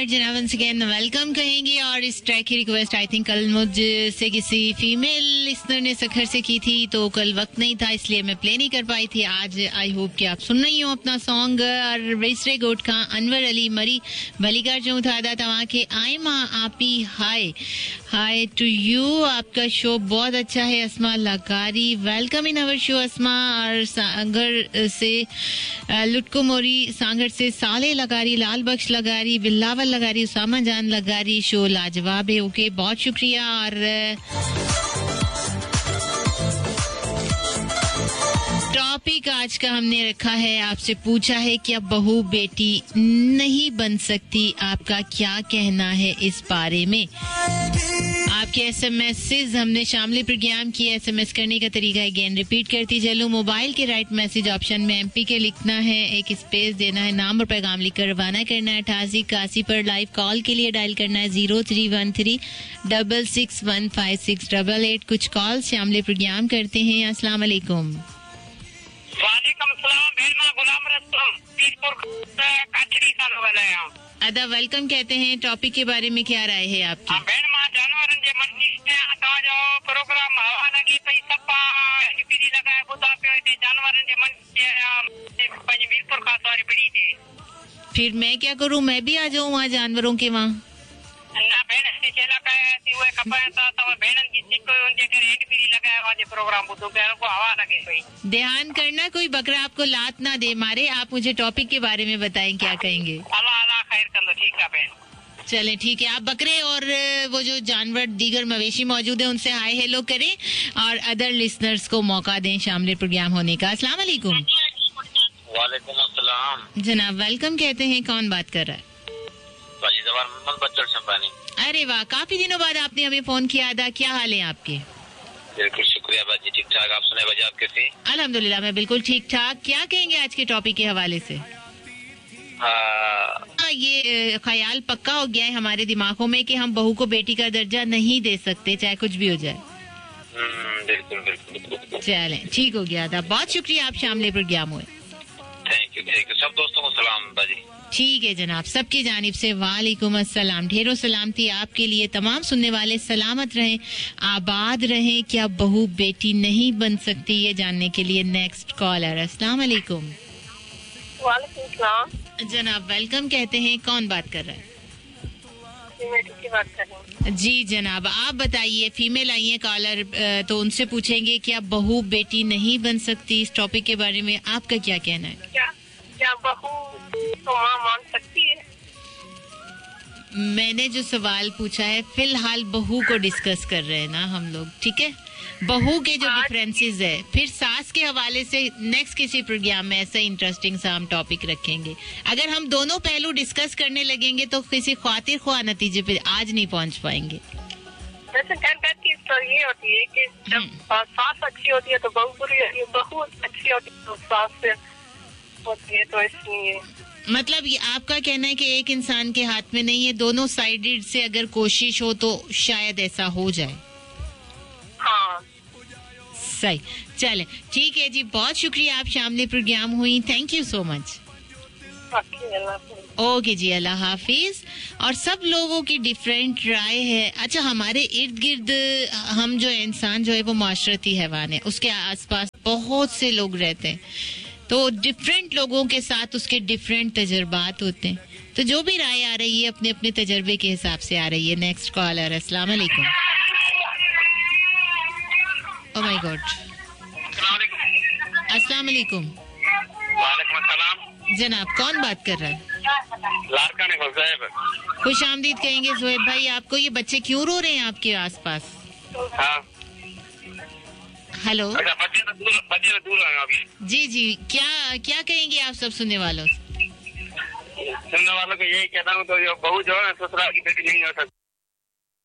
But जनाब once again welcome कहेंगे। और इस ट्रैक की रिक्वेस्ट आई थिंक कल मुझसे किसी फीमेल लिसनर ने सखर से की थी, तो कल वक्त नहीं था इसलिए मैं प्ले नहीं कर पाई थी। आज आई होप कि आप सुन रही हो अपना सॉन्ग। और वेस्ट्रे गोट का अनवर अली मरी भलीकार जो था तवा के आई माँ आपी हाय हाय टू यू। आपका शो बहुत अच्छा है। अस्मा लकारी वेलकम इन अवर शो अस्मा। और सांगर से लुटको मोरी, सांगर से साले लगारी, लाल बख्श लगारी, बिल्लावल लगारी, उसामा जान लगारी। शो लाजवाब है। ओके बहुत शुक्रिया। और टॉपिक आज का हमने रखा है, आपसे पूछा है कि अब बहू बेटी नहीं बन सकती, आपका क्या कहना है इस बारे में। आपके एसएमएस हमने शामिल प्रोग्राम किया। एसएमएस करने का तरीका अगेन रिपीट करती चलूं। मोबाइल के राइट मैसेज ऑप्शन में एमपी के लिखना है, एक स्पेस देना है, नाम और पैगाम लिखकर रवाना करना है। 88 पर लाइव कॉल के लिए डायल करना है 0313661568। कुछ कॉल शामिल प्रोग्राम करते हैं। अस्सलाम वालेकुम। वालेकुम सलाम। गुलाम रसूल पीरपुर काचड़ी का वाला अदा वेलकम कहते हैं। टॉपिक के बारे में क्या राय है आपकी? बहन मां जानवरन जे मंडी में आता जो प्रोग्राम हवा लगी पई सपा एनपीडी लगाए बुदा पे ते जानवरन जे मंडी पंज वीरपुर का तोरी पड़ी थी। फिर मैं क्या करूं, मैं भी आ जाऊं वहाँ जानवरों के वहाँ? ना बहन से चला का थी वो कपड़ा तो बहनन की सिक उनके घर एनपीडी लगाए वाजे प्रोग्राम बुदो के को हवा लगे पई। ध्यान करना कोई बकरा आपको लात ना दे मारे। आप मुझे टॉपिक के बारे में बताएं क्या कहेंगे। अल्लाह खैर कर लो। ठीक है बहन, चलें ठीक है। आप बकरे और वो जो जानवर दीगर मवेशी मौजूद है उनसे हाय हेलो करें और अदर लिसनर्स को मौका दें शामिल प्रोग्राम होने का। अस्सलाम वालेकुम। वालेकुम अस्सलाम जनाब वेलकम कहते हैं। कौन बात कर रहा है? अरे वाह, काफी दिनों बाद आपने हमें फोन किया था। क्या हाल है आपके? बिल्कुल शुक्रिया बाजी, ठीक ठाक। आप सुने बाजी, आप कैसे? अल्हम्दुलिल्लाह मैं बिल्कुल ठीक ठाक। क्या कहेंगे आज के टॉपिक के हवाले से? ये ख्याल पक्का हो गया है हमारे दिमागों में कि हम बहू को बेटी का दर्जा नहीं दे सकते चाहे कुछ भी हो जाए। बिल्कुल बिल्कुल। चलें ठीक हो गया था। बहुत शुक्रिया, आप शामिल प्रोग्राम हुए। Thank you. सब दोस्तों को सलाम बाजी। ठीक है जनाब, सबकी जानिब से वालेकुम अस्सलाम। ढेरों सलामती आपके लिए। तमाम सुनने वाले सलामत रहें, आबाद रहें। क्या बहू बेटी नहीं बन सकती, ये जानने के लिए नेक्स्ट कॉलर। अस्सलाम वालेकुम। वालेकुम सलाम। जनाब वेलकम कहते हैं। कौन बात कर रहा है? बात कर रही हूँ। जी जनाब आप बताइए। फीमेल आई है कॉलर, तो उनसे पूछेंगे क्या बहू बेटी नहीं बन सकती। इस टॉपिक के बारे में आपका क्या कहना है? क्या बहू तो माँ मान सकती है? मैंने जो सवाल पूछा है फिलहाल बहू को डिस्कस कर रहे हैं ना हम लोग, ठीक है। बहू के जो डिफरेंसेस है, फिर सास के हवाले से नेक्स्ट किसी प्रोग्राम में ऐसा इंटरेस्टिंग सा हम टॉपिक रखेंगे। अगर हम दोनों पहलू डिस्कस करने लगेंगे तो किसी ख्वातिर ख्वाह नतीजे पे आज नहीं पहुंच पाएंगे। वैसे की स्टोरी ये होती है कि जब सास अच्छी होती है तो बहू बुरी होती है, बहू अच्छी होती है तो सास होती है, तो इसलिए मतलब ये आपका कहना है कि एक इंसान के हाथ में नहीं है, दोनों साइडेड से अगर कोशिश हो तो शायद ऐसा हो जाए। हाँ सही। चले ठीक है जी, बहुत शुक्रिया, आप शामिल प्रोग्राम हुई। Thank you so much. Okay जी, अल्लाह हाफिज। और सब लोगों की डिफरेंट राय है। अच्छा, हमारे इर्द गिर्द हम जो इंसान जो है वो माशरती हैवान है, उसके आसपास बहुत से लोग रहते हैं, तो डिफरेंट लोगों के साथ उसके डिफरेंट तजर्बात होते हैं। तो जो भी राय आ रही है अपने अपने तजर्बे के हिसाब से आ रही है। Next collar. अस्सलाम वालेकुम। Oh my God. अस्सलाम वालेकुम। वालेकुम अस्सलाम। जनाब कौन बात कर रहा है? लारका ने खुश आमदीद कहेंगे सुहेब भाई आपको। ये बच्चे क्यों रो रहे हैं आपके आसपास? हाँ। हेलो। दूर अभी। जी जी, क्या कहेंगे आप सब सुनने वालों को? यही कहता हूँ, तो जो बहू जो है ससुराल की बेटी नहीं हो सकती।